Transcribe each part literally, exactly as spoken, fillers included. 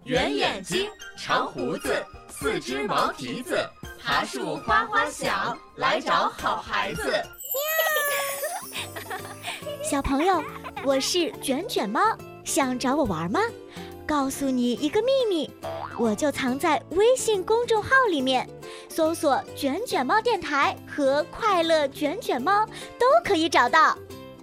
圆眼睛，长胡子，四只毛蹄子，爬树哗哗响，来找好孩子。 小朋友，我是卷卷猫，想找我玩吗？告诉你一个秘密，我就藏在微信公众号里面，搜索卷卷猫电台和快乐卷卷猫都可以找到。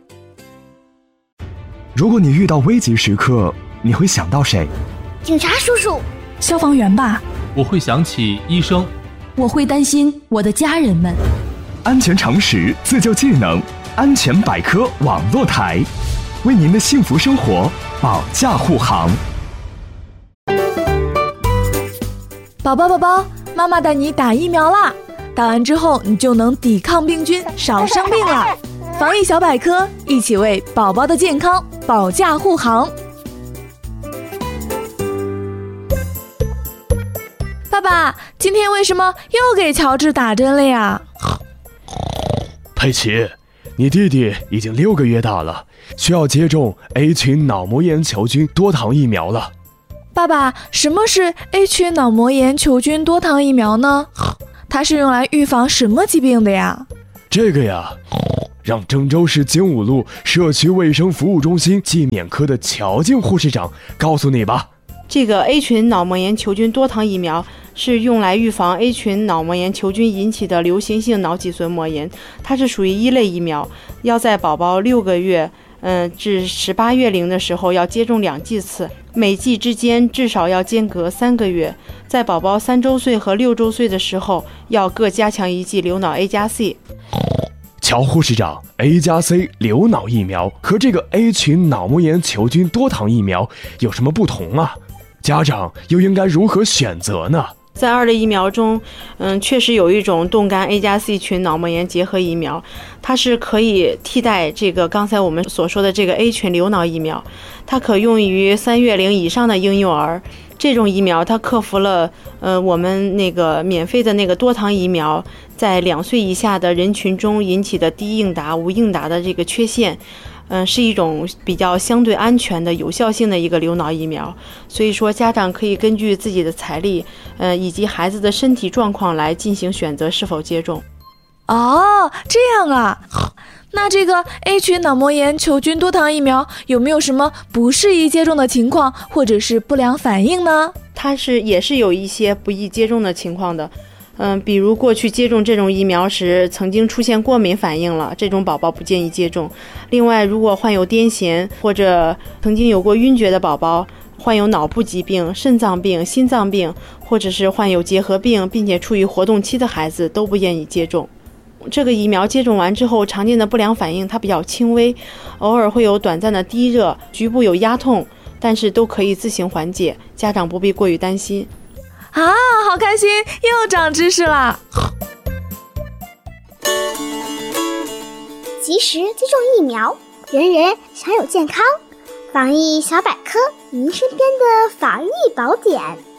如果你遇到危急时刻，你会想到谁？ 警察叔叔， 消防员吧。 我会想起医生。 我会担心我的家人们。 安全常识，自救技能，安全百科网络台，为您的幸福生活保驾护航。 宝宝宝宝，妈妈带你打疫苗啦！打完之后，你就能抵抗病菌，少生病了。防疫小百科，一起为宝宝的健康保驾护航。爸爸，今天为什么又给乔治打针了呀？ 佩奇，你弟弟已经六个月大了，需要接种 A 群脑膜炎球菌多糖疫苗了。 爸爸，什么是 A 群脑膜炎球菌多糖疫苗呢？它是用来预防什么疾病的呀？ 这个呀，让郑州市精武路社区卫生服务中心暨免科的乔静护士长告诉你吧。 这个 A 群脑膜炎球菌多糖疫苗是用来预防 A 群脑膜炎球菌引起的流行性脑脊髓膜炎，它是属于一类疫苗，要在宝宝六个月嗯，至十八月龄的时候要接种两剂次，每剂之间至少要间隔三个月。在宝宝三周岁和六周岁的时候，要各加强一剂流脑 A 加 C。 乔护士长 ，A 加 C 流脑疫苗和这个 A 群脑膜炎球菌多糖疫苗有什么不同啊？家长又应该如何选择呢？ 在二类疫苗中，嗯，确实有一种冻干 A 加 C 群脑膜炎结合疫苗，它是可以替代这个刚才我们所说的这个 A 群流脑疫苗，它可用于三月龄以上的婴幼儿。这种疫苗它克服了呃我们那个免费的那个多糖疫苗在两岁以下的人群中引起的低应答、无应答的这个缺陷。嗯，是一种比较相对安全的、有效性的一个流脑疫苗，所以说家长可以根据自己的财力，呃，以及孩子的身体状况来进行选择是否接种。 哦，这样啊。那这个 A 群脑膜炎球菌多糖疫苗有没有什么不适宜接种的情况，或者是不良反应呢？ 它是也是有一些不宜接种的情况的。嗯，比如过去接种这种疫苗时曾经出现过敏反应了，这种宝宝不建议接种。另外，如果患有癫痫或者曾经有过晕厥的宝宝，患有脑部疾病、肾脏病、心脏病，或者是患有结核病并且处于活动期的孩子都不建议接种。这个疫苗接种完之后，常见的不良反应它比较轻微，偶尔会有短暂的低热，局部有压痛，但是都可以自行缓解，家长不必过于担心。 啊，好开心，又长知识了。 及时接种疫苗，人人享有健康。防疫小百科，您身边的防疫宝典。